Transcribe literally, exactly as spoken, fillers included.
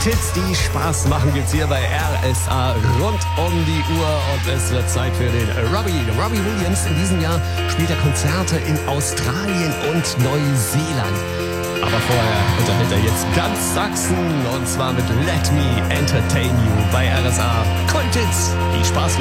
Hits, die Spaß machen, gibt's hier bei R S A rund um die Uhr und es wird Zeit für den Robbie. Robbie Williams in diesem Jahr spielt er Konzerte in Australien und Neuseeland. Aber vorher unterhält er jetzt ganz Sachsen und zwar mit Let Me Entertain You bei R S A. Kulthits, die Spaß machen.